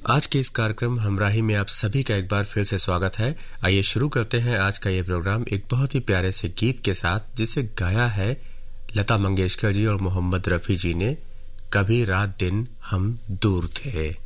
आज के इस कार्यक्रम हमराही में आप सभी का एक बार फिर से स्वागत है। आइए शुरू करते हैं आज का ये प्रोग्राम एक बहुत ही प्यारे से गीत के साथ, जिसे गाया है लता मंगेशकर जी और मोहम्मद रफी जी ने। कभी रात दिन हम दूर थे।